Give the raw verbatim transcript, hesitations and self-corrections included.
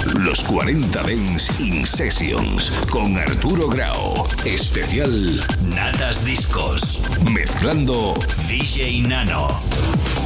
Los cuarenta Dance In Sessions con Arturo Grau. Especial Natas Discos. Mezclando D J Nano.